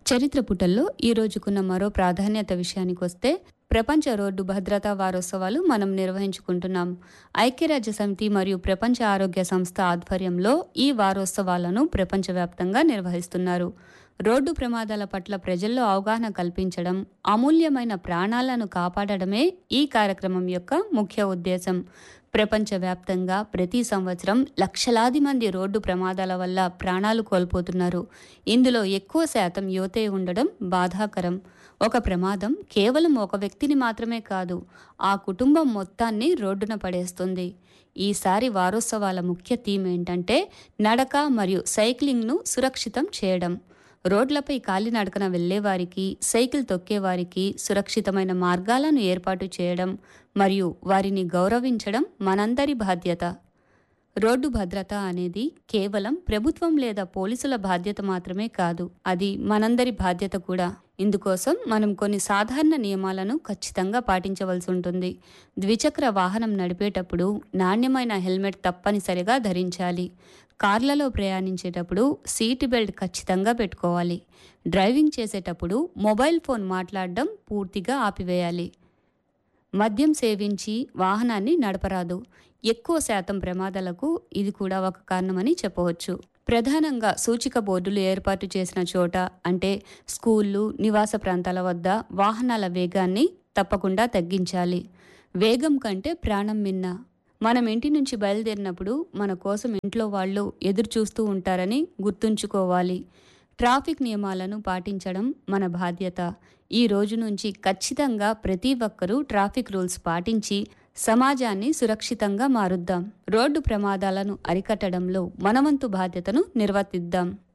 చరిత్ర పుటల్లో ఈ రోజుకున్న మరో ప్రాధాన్యత విషయానికొస్తే ప్రపంచ రోడ్డు భద్రతా వారోత్సవాలు మనం నిర్వహించుకుంటున్నాం. ఐక్యరాజ్య సమితి మరియు ప్రపంచ ఆరోగ్య సంస్థ ఆధ్వర్యంలో ఈ వారోత్సవాలను ప్రపంచవ్యాప్తంగా నిర్వహిస్తున్నారు. రోడ్డు ప్రమాదాల పట్ల ప్రజల్లో అవగాహన కల్పించడం, అమూల్యమైన ప్రాణాలను కాపాడడమే ఈ కార్యక్రమం యొక్క ముఖ్య ఉద్దేశం. ప్రపంచవ్యాప్తంగా ప్రతి సంవత్సరం లక్షలాది మంది రోడ్డు ప్రమాదాల వల్ల ప్రాణాలు కోల్పోతున్నారు. ఇందులో ఎక్కువ శాతం యువతే ఉండడం బాధాకరం. ఒక ప్రమాదం కేవలం ఒక వ్యక్తిని మాత్రమే కాదు, ఆ కుటుంబం మొత్తాన్ని రోడ్డున పడేస్తుంది. ఈసారి వారోత్సవాల ముఖ్య థీమ్ ఏంటంటే నడక మరియు సైక్లింగ్ను సురక్షితం చేయడం. రోడ్లపై కాలినడకన వెళ్లేవారికి, సైకిల్ తొక్కేవారికి సురక్షితమైన మార్గాలను ఏర్పాటు చేయడం మరియు వారిని గౌరవించడం మనందరి బాధ్యత. రోడ్డు భద్రత అనేది కేవలం ప్రభుత్వం లేదా పోలీసుల బాధ్యత మాత్రమే కాదు, అది మనందరి బాధ్యత కూడా. ఇందుకోసం మనం కొన్ని సాధారణ నియమాలను ఖచ్చితంగా పాటించవలసి ఉంటుంది. ద్విచక్ర వాహనం నడిపేటప్పుడు నాణ్యమైన హెల్మెట్ తప్పనిసరిగా ధరించాలి. కార్లలో ప్రయాణించేటప్పుడు సీట్ బెల్ట్ ఖచ్చితంగా పెట్టుకోవాలి. డ్రైవింగ్ చేసేటప్పుడు మొబైల్ ఫోన్ మాట్లాడడం పూర్తిగా ఆపివేయాలి. మద్యం సేవించి వాహనాన్ని నడపరాదు. ఎక్కువ శాతం ప్రమాదాలకు ఇది కూడా ఒక కారణమని చెప్పవచ్చు. ప్రధానంగా సూచిక బోర్డులు ఏర్పాటు చేసిన చోట, అంటే స్కూళ్ళు, నివాస ప్రాంతాల వద్ద వాహనాల వేగాన్ని తప్పకుండా తగ్గించాలి. వేగం కంటే ప్రాణం మిన్న. మనం ఇంటి నుంచి బయలుదేరినప్పుడు మన కోసం ఇంట్లో వాళ్ళు ఎదురు చూస్తూ ఉంటారని గుర్తుంచుకోవాలి. ట్రాఫిక్ నియమాలను పాటించడం మన బాధ్యత. ఈ రోజు నుంచి ఖచ్చితంగా ప్రతి ఒక్కరూ ట్రాఫిక్ రూల్స్ పాటించి సమాజాన్ని సురక్షితంగా మారుద్దాం. రోడ్డు ప్రమాదాలను అరికట్టడంలో మనవంతు బాధ్యతను నిర్వర్తిద్దాం.